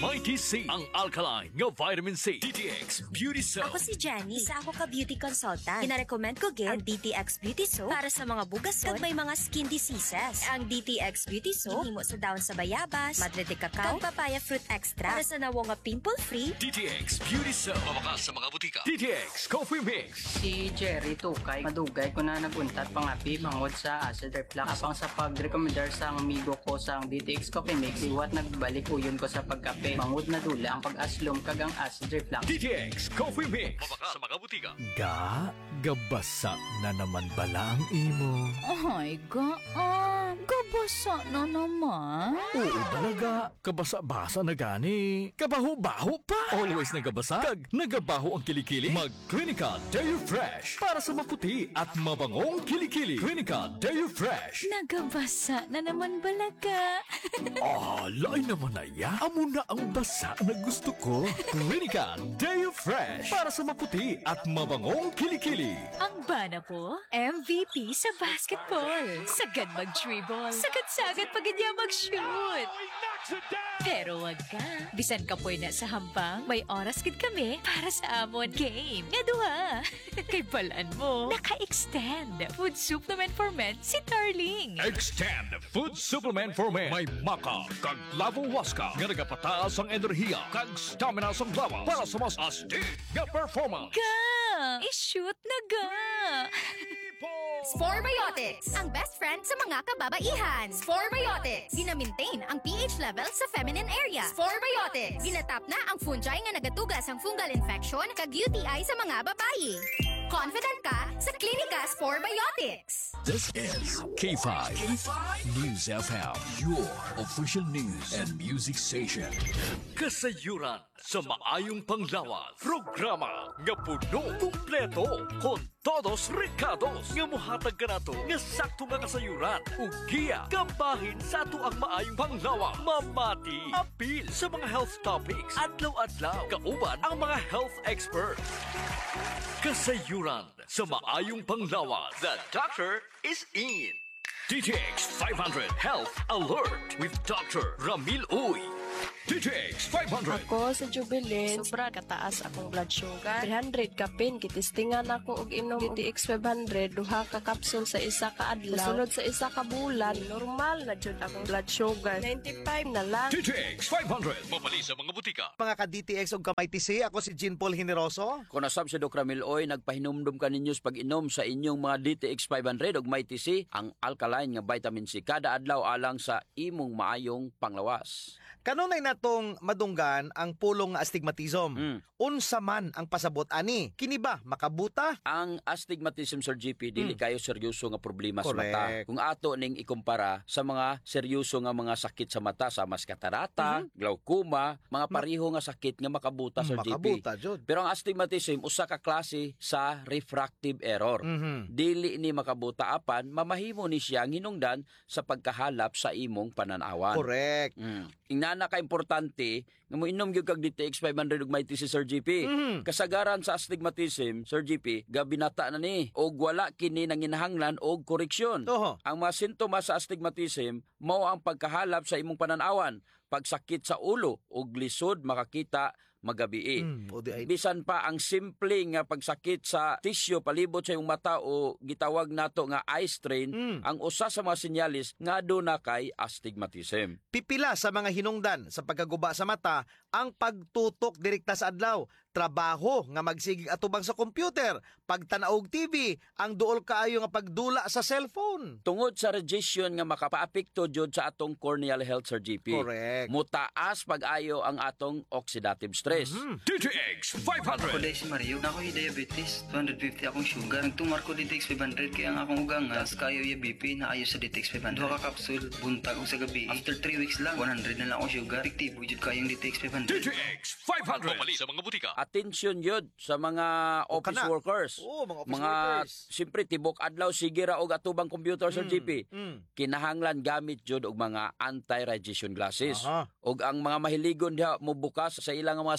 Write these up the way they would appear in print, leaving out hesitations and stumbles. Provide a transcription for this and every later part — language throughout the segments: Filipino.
Mighty C, ang alkaline nga vitamin C. DTX Beauty Soap. Ako si Jenny, isa ako ka beauty consultant. Pinarecommend ko gid ang DTX Beauty Soap para sa mga bugasot kag may mga skin diseases. Ang DTX Beauty Soap himo sa daon sa bayabas, madre de cacao, kag papaya fruit extra para sa nawo nga pimple-free. DTX Beauty Soap. Mabakas sa mga butika. DTX Coffee Mix. Si Jerry Tukay, madugay ko na naguntat pangapi bangod sa acid reflux. Apang sa pag-recommendar sa amigo ko sa DTX Coffee Mix, iwat nagbalik uyon ko sa pagkape. Bangod na dula ang pag-aslom kag ang acid reflux. DTX Coffee Mix. Mabakas sa mga butika. Gabasa na naman bala ang imo. Ay, gabasa na naman. Oo talaga, kabasa-basa na gani. Kabaho-baho pa. Always nagabasa, kag nagabaho ang kilikili. Mag-Clinica Deo Fresh para sa maputi at mabangong kilikili. Clinica Deo Fresh. Nagabasa na naman balaga. Lain naman na ya. Amo na ang basa na gusto ko. Clinica Deo Fresh para sa maputi at mabangong kilikili. Ang bana po, MVP sa basketball. Sagad mag-dribble. Sagad-sagad pag niya mag-shoot. Pero wag ka. Bisan ka po na sa hambang, may oras gid kami para sa amon game. Nga duha. Kay balaan mo, naka-extend. Food supplement for men si Darling. Extend Food Supplement for Men. May maka, kag lavo waska. Nga nagapataas ang enerhiya, kag stamina sa lawas. Para sa mas astig nga performance. Ga! I-shoot na ga! Sporebiotics, ang best friend sa mga kababaihan. Sporebiotics, gina-maintain ang pH level sa feminine area. Sporebiotics, ginatap na ang fungi nga nagatugas ang fungal infection kag UTI sa mga babae. Confident ka sa Klinika Sporebiotics. This is K5 News FM, your official news and music station. Kasayuran sa maayong panglawas. Programa nga puno, kumpleto, kon todos recados nga muhatag ka nato nga sakto nga kasayuran. Ugiya, kabahin sa ato ang maayong panglawas. Mamati, apil sa mga health topics. Adlaw-adlaw, kauban ang mga health experts. Kasayuran sa maayong panglawas. The doctor is in. DTX 500 Health Alert with Dr. Ramil Uy. DTX 500. Ako sa Jubilee, sobra kataas akong blood sugar. 300 kapin, kitistingan ako og inom DTX 500, duha ka kapsul sa isa ka adlaw. Sunod sa isa ka bulan, normal na jud akong blood sugar. 95 na lang. DTX 500. Mapali sa mga butika. Mga ka-DTX o Kamay TC, ako si Jean Paul Generoso. Kung nasab si Dr. Ramil Oy, nagpahinumdum ka ninyo sa pag-inom sa inyong mga DTX 500 o Kamay TC, ang alkaline nga vitamin C kada adlaw alang sa imong maayong panglawas. Kanunay natong madunggan ang pulong nga astigmatism. Unsa man ang pasabot ani? Kini ba makabuta? Ang astigmatism, Sir GP, dili kayo seryoso nga problema sa Correct. mata. Kung ato ning ikumpara sa mga seryoso nga mga sakit sa mata, sa mas katarata, glaucoma, mga pareho nga sakit nga makabuta, Sir makabuta, GP. Jud. Pero ang astigmatism, usa ka klase sa refractive error. Dili ni makabuta apan, mamahimo ni siya hinungdan sa pagkahalap sa imong pananawan. Correct. Ingana ka importante nga mo inom gyud kag DTX 500 ug mighty si Sir GP. Kasagaran sa astigmatism, Sir GP, gabinata na ni og wala kini nanginahanglan og koreksyon. Oho. Ang mga sintomas sa astigmatism mao ang pagkahalap sa imong pananawan, pagsakit sa ulo ug lisod makakita magabi. Bisan pa ang simple nga pagsakit sa tissue palibot sa imong mata o gitawag nato nga eye strain, ang usa sa mga sinyalis nga aduna kay astigmatism. Pipila sa mga hinungdan sa pagkaguba sa mata ang pagtutok direkta sa adlaw, trabaho nga magsigig atubang sa computer, pagtanaog TV, ang duol kaayo nga pagdula sa cellphone. Tungod sa radiation nga makapaapekto jud sa atong corneal health, Sir GP. Correct. Mutaas pag-ayo ang atong oxidative stress. DTX Ako 500. dahil si Mario, na ako'y diabetes, 250 akong sugar. Nagtumar ko DTX 500 kaya ang akong ugangas, kayo yung BP na ayo sa DTX 500. Duha ka kapsul, buntag o sa gabi. After 3 weeks lang, 100 na lang akong sugar. Epektibo jud kayong DTX 500. DTX 500. Mapali sa mga butika. Atensyon yun sa mga office kana. workers. Oo, mga office workers. Siyempre, tibok adlaw, sige ra og atubang computer, Sir GP. Kinahanglan gamit jud og mga anti-radiation glasses. Aha. Og ang mga mahiligon diha mo bukas sa ilang mga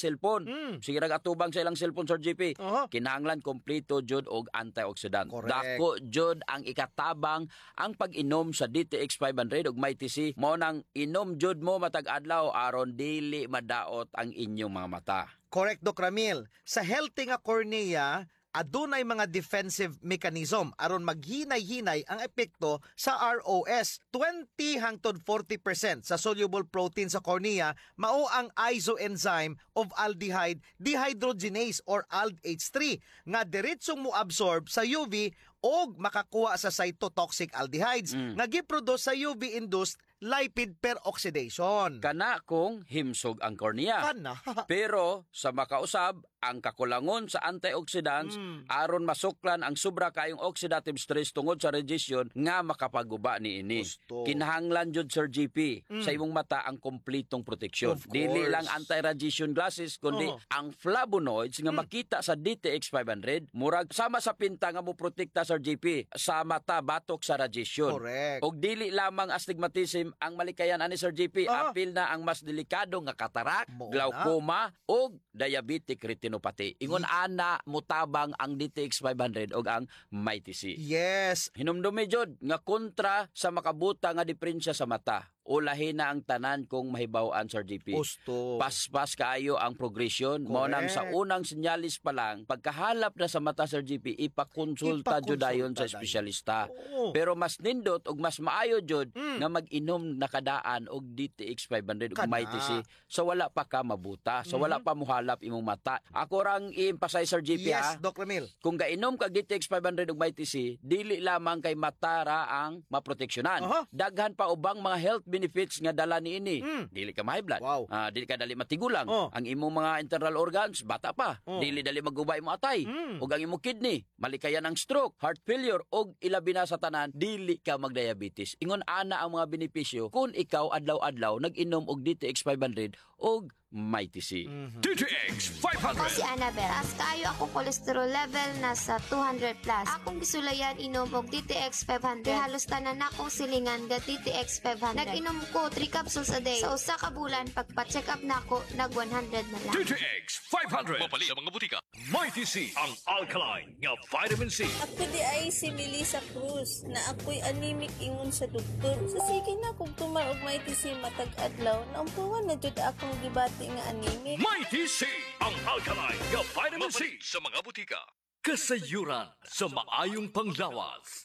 cellphone. Sige atubang sa ilang cellphone, Sir JP. Kinahanglan kompleto jud og antioxidant. Correct. Dako jud ang ikatabang ang pag-inom sa DTX 500 ug MyTC. Mao nang inom jud mo matag adlaw aron dili madaot ang inyong mga mata. Correct, Doc Ramil. Sa healthy nga cornea, adunay mga defensive mechanism aron maghinay-hinay ang epekto sa ROS. 20 hangtod 40% sa soluble protein sa cornea mao ang isoenzyme of aldehyde dehydrogenase or ALDH3 nga diretsong mo absorb sa UV og makakuha sa cytotoxic aldehydes nga giproduce sa UV-induced lipid peroxidation. Kana kung himsog ang kornea. Kana. Pero sa makausab, ang kakulangon sa antioxidants aron masuklan ang sobra kayong oxidative stress tungod sa radiation nga makapaguba niini. Kinahanglan jud, Sir GP, sa imong mata ang kompletong proteksyon. Dili lang anti-radiation glasses kundi ang flavonoids nga makita sa DTX 500 murag sama sa pinta nga mo protekta, Sir GP, sa mata batok sa radiation. Correct. Og dili lamang astigmatism ang malikayan ani, Sir GP, apil na ang mas delikado nga katarak, glaucoma og diabetic retinopathy. Ingon ana mutabang ang DTX 500 og ang MyTC. Yes. Hinumdumi jud nga kontra sa makabuta nga diferensya sa mata. Ulahin na ang tanan kung mahibaw-an, Sir GP. Gusto. Paspas kaayo ang progression. Mao nang sa unang sinyalis pa lang, pagkahalap na sa mata, Sir GP, ipakonsulta jud dayon sa espesyalista. Pero mas nindot ug mas maayo jud nga mag-inom na kadaan og DTX 500 ug MyTC so wala pa ka mabuta, so wala pa muhalap imong mata. Ako rang i-emphasize, Sir GP, Yes, Doc Ramil. kung gainom kag DTX 500 ug MyTC, dili lamang kay mata ra ang maproteksyonan. Daghan pa ubang mga health benefits nga dala niini. Dili ka ma-high blood. Wow. Dili ka dali matigulang. Ang imong mga internal organs bata pa. Dili dali maguba imong atay. Ug ang imong kidney malikayan ang stroke, heart failure ug ilabi na sa tanan dili ka magdiabetes. Ingon ana ang mga benepisyo kung ikaw adlaw-adlaw nag-inom og DTX 500 og MyTC. DTX Ako 500. si Annabel. As kayo ako cholesterol level nasa 200 plus. Akong gisulayan inom og DTX 500. Halos tanan akong silingan ga DTX 500. Nag-inom ko 3 capsules a day. Sa usa ka bulan pagpa-check up nako nag 100 na lang. DTX 500. Mapali sa mga butika. MyTC, ang alkaline nga vitamin C. Ako di ay si Melissa Cruz na ako'y anemic ingon sa doktor. Sa sige na kung tumar og MyTC matag adlaw, naumpuan na jud akong gibati nga anemic. MyTC, ang alkaline nga vitamin C sa mga butika. Kasayuran sa maayong panglawas.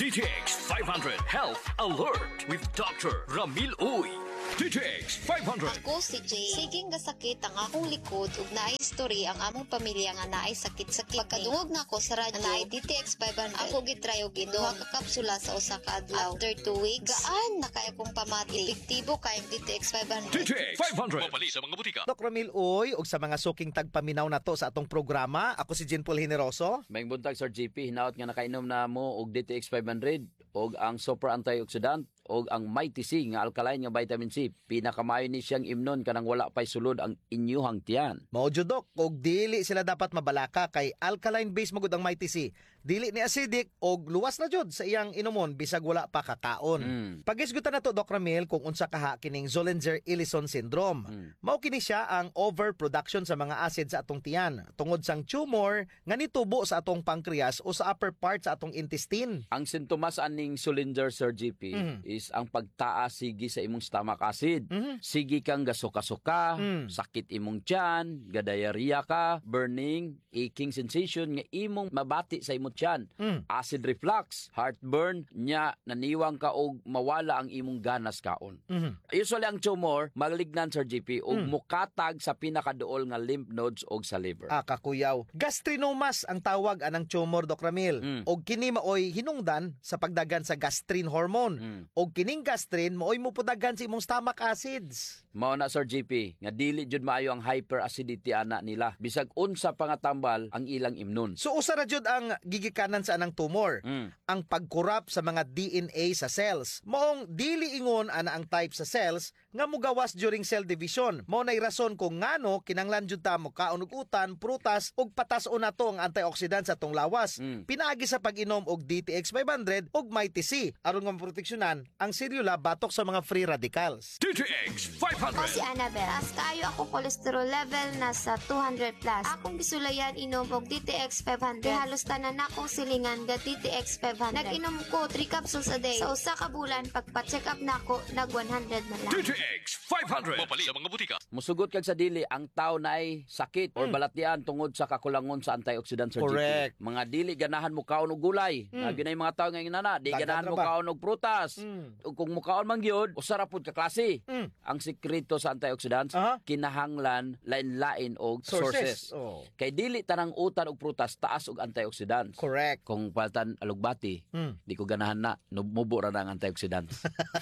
DTX 500 Health Alert with Dr. Ramil Uy. DTX 500. Ako si Jay. Siging gasakit ang akong likod ug naay story ang among pamilya nga naay sakit-sakit. Pagkadungog na ako sa radyo, naay DTX 500. Ako gitry og inom ka kapsula sa usa ka adlaw. After 2 weeks, gaan na kay akong pamati. Epektibo kay ang DTX 500. DTX 500. Mapali sa mga butika. Doc Ramil Uy, ug sa mga suking tagpaminaw na to sa atong programa, ako si Jean Paul Generoso. May buntag, Sir GP, hinaot nga nakainom na mo og DTX 500 og ang super antioxidant og ang MyTC nga alkaline nga vitamin C. Pinakamayo ni siyang imnon kanang wala pay sulod ang inyuhang tiyan. Mao jud, Doc, og dili sila dapat mabalaka kay alkaline base magud ang MyTC. Dili ni acidic og luwas na jud sa iyang inumon bisag wala pa kakaon. Pagisgutan na to, Doc Ramil, kung unsa kaha kining Zollinger-Ellison syndrome. Mao kini siya ang overproduction sa mga acid sa atong tiyan tungod sang tumor nga nitubo sa atong pancreas o sa upper part sa atong intestine. Ang sintomas aning Zollinger, Sir GP, is ang pagtaas sige sa imong stomach acid. Sige kang gasuka-suka, sakit imong tiyan, gadayarya ka, burning, aching sensation nga imong mabati sa imong tiyan, acid reflux, heartburn, nya naniwang ka og mawala ang imong ganas kaon. Usually ang tumor malignant, Sir GP, og mukatag sa pinakaduol nga lymph nodes og sa liver. Kakuyaw. Gastrinomas ang tawag anang tumor, Doc Ramil. Og kini maoy hinungdan sa pagdagan sa gastrin hormone. Og kining gastrin maoy mupudagan sa imong stomach acids. Mao na, Sir GP, nga dili jud maayo ang hyperacidity ana nila. Bisag unsa pa nga tambal ang ilang imnon. So usa ra jud ang gigikanan sa anang tumor. Ang pagkurap sa mga DNA sa cells. Maong dili ingon ana ang type sa cells nga mugawas during cell division. Mao nay rason kung ngano kinanglan jud ta mo kaon og utan, prutas ug patas-on nato ang antioxidant sa atong lawas. Pinaagi sa pag-inom og DTX 500 ug MyTC aron nga maproteksyonan ang selula batok sa mga free radicals. DTX 500. Ako si Annabelle. Taas kaayo ako cholesterol level nasa 200 plus. Akong gisulayan inom og DTX 500. Kay halos tanan akong silingan ga DTX 500. Nag-inom ko 3 capsules a day. Sa usa ka bulan pagpa-check up nako nag 100 na lang. DTX 500. Mapalit sa mga butika. Musugot kag sa dili ang tao na ay sakit or balatian tungod sa kakulangon sa antioxidant Sir Correct. GP. Mga dili ganahan mo kaon og gulay. Lagi na yung mga tao nga inana, di ganahan mo kaon og prutas. Ug kung mo kaon man gyud, usara pud ka klase. Ang sekreto sa antioxidants kinahanglan lain-lain og sources. Kay dili tanang utan og prutas taas og antioxidants. Correct. Kung paltan alugbati, di ko ganahan na, mubo ra na ang antioxidants.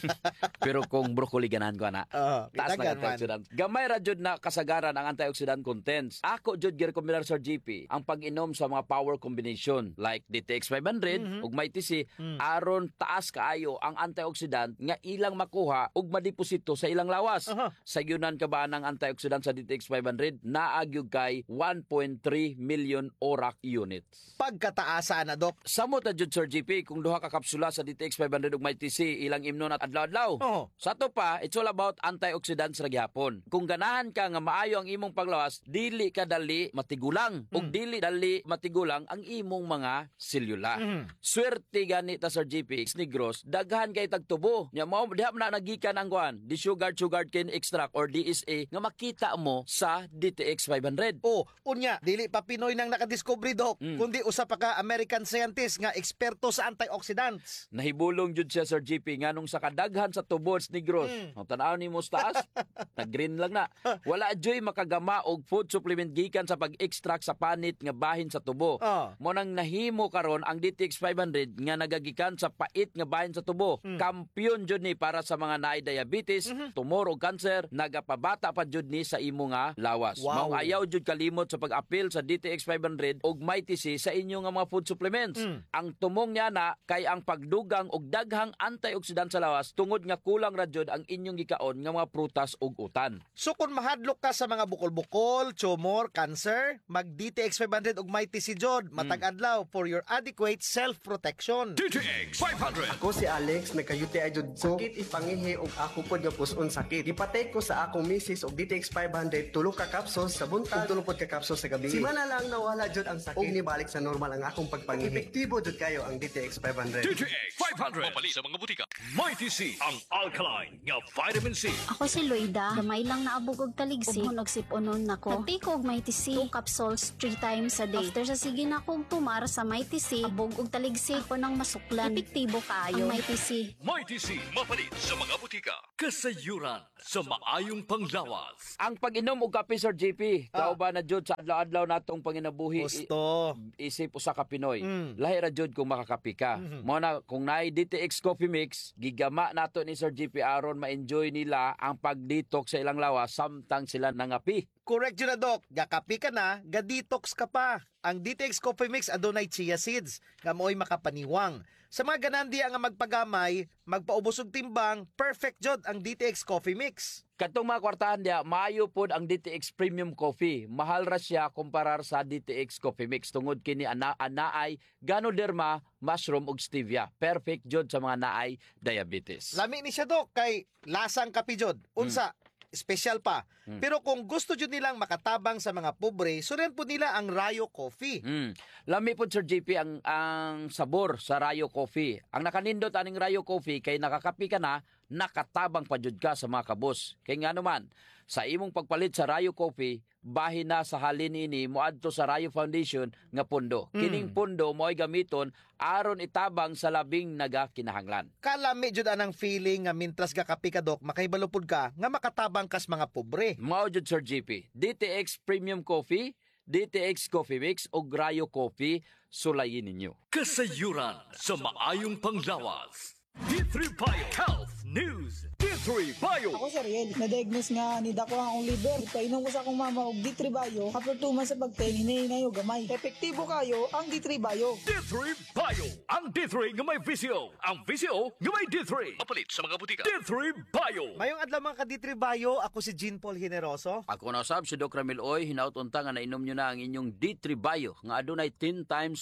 Pero kung broccoli ganahan ko na, taas na antioxidants. Gamay ra jud na kasagaran ang antioxidant contents. Ako jud gi-recommendar sa GP ang pag-inom sa mga power combination like DTX 500 ug may TC aron taas kaayo ang antioxidant nga ilang makuha ug madeposito sa ilang lawas. Sa yunan ka ba ng antioxidant sa DTX 500 naagyug kay 1.3 million ORAC units. Pagkataasa na, Dok. Samot na jud Sir GP kung duha ka kapsula sa DTX 500 ug may TC ilang imnon at adlaw-adlaw. Sa to pa, it's all about antioxidants ra gyapon. Kung ganahan ka nga maayo ang imong paglawas, dili ka dali matigulang ug dili dali matigulang ang imong mga selula. Swerte gani ta Sir GP Negros, daghan kay tagtubo. Nya mao diha na nagikan ang kuan, di sugar cane extract or DSA nga makita mo sa DTX 500. Unya, dili pa Pinoy nang nakadiscovery, Dok, kundi usa pa ka American scientist nga eksperto sa antioxidants. Nahibulong jud siya Sir GP nganong sa kadaghan sa tubods Negros. Tan-aw nimo sa taas, nag-green lang na. Wala joy makagama og food supplement gikan sa pag-extract sa panit nga bahin sa tubo. Mo nang nahimo karon ang DTX 500 nga nagagikan sa pait nga bahin sa tubo. Kampiyon jud ni para sa mga naay diabetes, tumor ug cancer, nagapabata pa jud ni sa imo nga lawas. Mao ayaw jud kalimot sa pag-apil sa DTX 500 ug may TC sa inyo nga mga food supplements. Ang tumong niya na kay ang pagdugang og daghang antioxidant sa lawas tungod nga kulang ra jud ang inyong gikaon nga mga prutas ug utan. So kung mahadlok ka sa mga bukol-bukol, tumor, cancer, mag DTX 500 ug may TC jod matag adlaw for your adequate self-protection. DTX 500. Ako si Alex, nagka-UTI jud ko. Sakit ipangihi og ako pod nga puson sakit. Gipatay ko sa akong misis og DTX 500 tulo ka capsules sa buntag, tulo pod ka capsules sa gabi. Simana lang nawala jud ang sakit ug nibalik sa normal ang akong pagpangihi. Epektibo jud kayo ang DTX 500. DTX 500. Mapalit sa mga butika. May TC ang alkaline nga vitamin C. Ako si Loida, gamay lang naabog og taligsi ug nagsip-unon nako. Pati ko og may TC 2 capsules 3 times a day. After sa sige na kong tumar sa may TC, abog og taligsi ako nang masuklan. Epektibo kaayo ang may TC. May TC mapalit sa mga butika. Kasayuran sa maayong panglawas. Ang pag-inom og kape Sir GP, kauban na jud sa adlaw-adlaw natong panginabuhi. Gusto. Isip usa ka Pinoy. Lahi ra jud kung makakape ka. Mao na kung naay DTX Coffee Mix, gigama nato ni Sir GP aron ma-enjoy nila ang pag-detox sa ilang lawas samtang sila nangapi. Correct yun na, Dok. Gakapi ka na, ga-detox ka pa. Ang DTX Coffee Mix adunay chia seeds, nga mo'y makapaniwang. Sa mga ganandi nga magpagamay, magpaubos og timbang, perfect jod ang DTX Coffee Mix. Katong mga kwartahan dia, maayo pod ang DTX Premium Coffee. Mahal ra siya kumparar sa DTX Coffee Mix tungod kini anaay Ganoderma, mushroom ug stevia. Perfect jod sa mga naay diabetes. Lami ni siya, Dok, kay lasang kape jod. Unsa? Special pa. Pero kung gusto jud nilang makatabang sa mga pobre, sunen po nila ang Rayo Coffee. Lami po Sir JP ang sabor sa Rayo Coffee. Ang nakanindot aning Rayo Coffee kay nakakapi ka na, nakatabang pa jud ka sa mga kabos. Kay nga naman, sa imong pagpalit sa Rayo Coffee, bahin na sa halin ini moadto sa Rayo Foundation nga pondo. Kining pondo mo'y gamiton aron itabang sa labing nagakinahanglan. Kalami jud anang feeling nga mintras gakapi ka, Dok, makaibalupod ka nga makatabang kas mga pobre. Mao jud Sir JP. DTX Premium Coffee, DTX Coffee Mix o Rayo Coffee, sulayin ninyo. Kasayuran sa maayong panglawas. D3 Bio Health News. D3 Bio. Ako si Ariel, na-diagnose nga ni dako ang akong liver. Ipainom ko sa akong mama og D3 Bio. After 2 months sa pagtayin, hinahinay o gamay. Epektibo kayo ang D3 Bio. D3 Bio. Ang D3 nga may VCO. Ang VCO nga may D3. Mapalit sa mga butika. D3 Bio. Mayong adlaw mga ka D3 Bio, ako si Jean Paul Generoso. Ako na sab si Doc Ramil Oy, hinaut-unta nga nainom nyo na ang inyong D3 Bio nga adunay 10 times